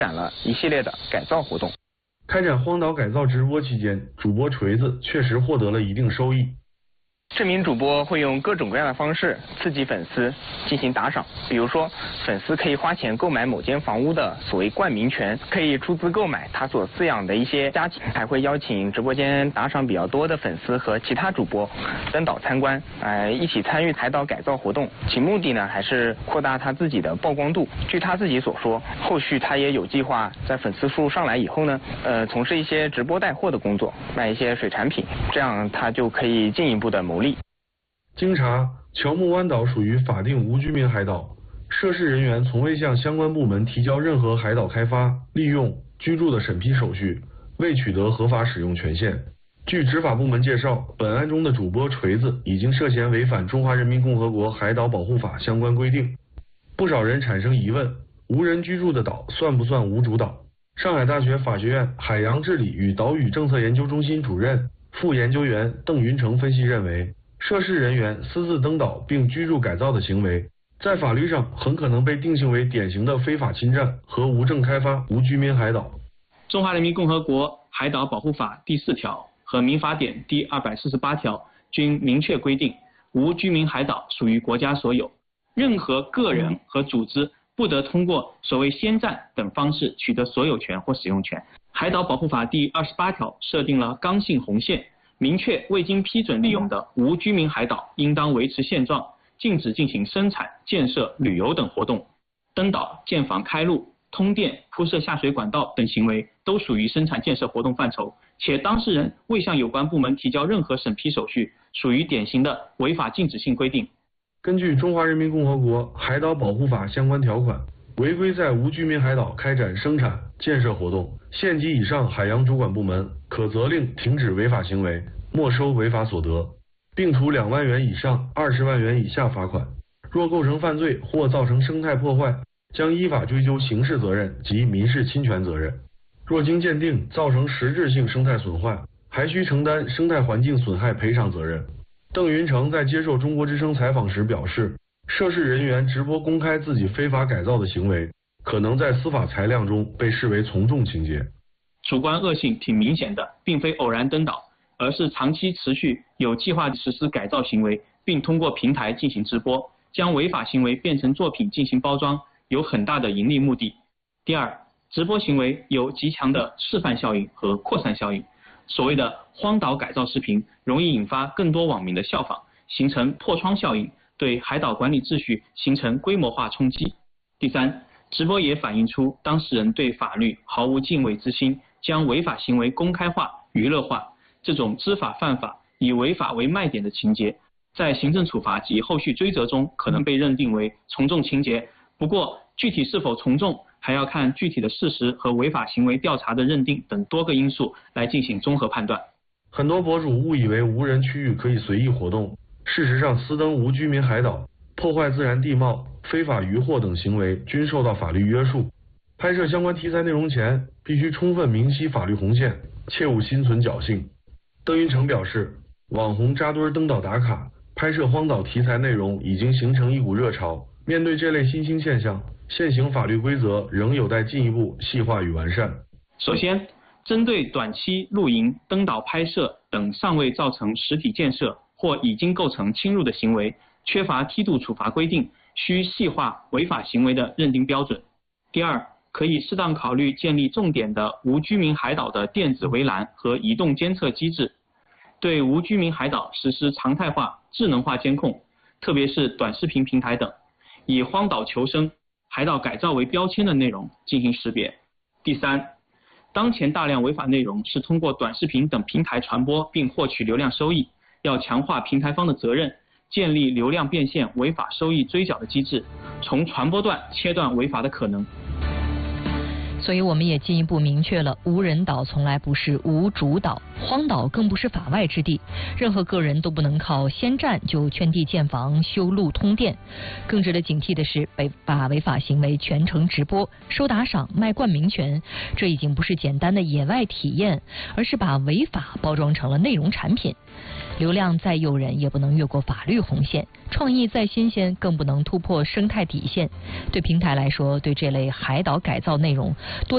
展了一系列的改造活动。 开展荒岛改造直播期间，主播锤子确实获得了一定收益。 这名主播会用各种各样的方式刺激粉丝进行打赏，比如说粉丝可以花钱购买某间房屋的所谓冠名权，可以出资购买他所饲养的一些家禽，还会邀请直播间打赏比较多的粉丝和其他主播登岛参观，一起参与海岛改造活动，其目的呢还是扩大他自己的曝光度。据他自己所说，后续他也有计划在粉丝数上来以后呢，从事一些直播带货的工作，卖一些水产品，这样他就可以进一步的谋利。 经查，乔木湾岛属于法定无居民海岛，涉事人员从未向相关部门提交任何海岛开发、利用、居住的审批手续，未取得合法使用权限。据执法部门介绍，本案中的主播锤子已经涉嫌违反《中华人民共和国海岛保护法》相关规定。不少人产生疑问，无人居住的岛算不算无主岛？上海大学法学院海洋治理与岛屿政策研究中心主任、副研究员邓云成分析认为，涉事人员私自登岛并居住改造的行为，在法律上很可能被定性为典型的非法侵占和无证开发无居民海岛。 中华人民共和国海岛保护法第4条和民法典第248条均明确规定，无居民海岛属于国家所有，任何个人和组织不得通过所谓先占等方式取得所有权或使用权。海岛保护法第28条设定了刚性红线，明确未经批准利用的无居民海岛应当维持现状，禁止进行生产、建设、旅游等活动。登岛、建房、开路、通电、铺设下水管道等行为都属于生产建设活动范畴，且当事人未向有关部门提交任何审批手续，属于典型的违法禁止性规定。 根据《中华人民共和国海岛保护法》相关条款，违规在无居民海岛开展生产、建设活动，县级以上海洋主管部门可责令停止违法行为，没收违法所得，并处2万元以上20万元以下罚款。若构成犯罪或造成生态破坏，将依法追究刑事责任及民事侵权责任。若经鉴定造成实质性生态损坏，还需承担生态环境损害赔偿责任。邓云成在接受中国之声采访时表示，涉事人员直播公开自己非法改造的行为，可能在司法裁量中被视为从重情节。 主观恶性挺明显的，并非偶然登岛，而是长期持续有计划实施改造行为，并通过平台进行直播，将违法行为变成作品进行包装，有很大的盈利目的。第二，直播行为有极强的示范效应和扩散效应。所谓的荒岛改造视频容易引发更多网民的效仿，形成破窗效应，对海岛管理秩序形成规模化冲击。第三，直播也反映出当事人对法律毫无敬畏之心，将违法行为公开化、娱乐化，这种知法犯法、以违法为卖点的情节，在行政处罚及后续追责中可能被认定为从重情节。不过，具体是否从重，还要看具体的事实和违法行为调查的认定等多个因素来进行综合判断。 很多博主误以为无人区域可以随意活动，事实上私登无居民海岛、破坏自然地貌、非法渔获等行为均受到法律约束。拍摄相关题材内容前，必须充分明晰法律红线，切勿心存侥幸。邓云成表示，网红扎堆登岛打卡、拍摄荒岛题材内容已经形成一股热潮。面对这类新兴现象，现行法律规则仍有待进一步细化与完善。 首先，针对短期露营、登岛拍摄等尚未造成实体建设或已经构成侵入的行为，缺乏梯度处罚规定，需细化违法行为的认定标准。第二，可以适当考虑建立重点的无居民海岛的电子围栏和移动监测机制，对无居民海岛实施常态化、智能化监控，特别是短视频平台等，以荒岛求生、海岛改造为标签的内容进行识别。第三，当前大量违法内容是通过短视频等平台传播并获取流量收益，要强化平台方的责任，建立流量变现、违法收益追缴的机制，从传播段切断违法的可能。 所以我们也进一步明确了，无人岛从来不是无主岛，荒岛更不是法外之地，任何个人都不能靠先占就圈地建房、修路通电。更值得警惕的是，把违法行为全程直播、收打赏、卖冠名权，这已经不是简单的野外体验，而是把违法包装成了内容产品。流量再诱人，也不能越过法律红线；创意再新鲜，更不能突破生态底线。对平台来说，对这类海岛改造内容多